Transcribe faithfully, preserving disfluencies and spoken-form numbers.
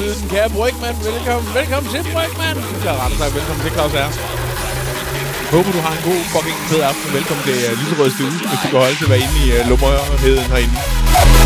siden. Kære Brygman, velkommen. Velkommen til Brygman. Det er rart at sige velkommen til, Claus R. Håber, du har en god fucking fed aften. Velkommen til uh, Lyserød Stue, hvis du kan holde til at være inde i uh, lummerheden herinde.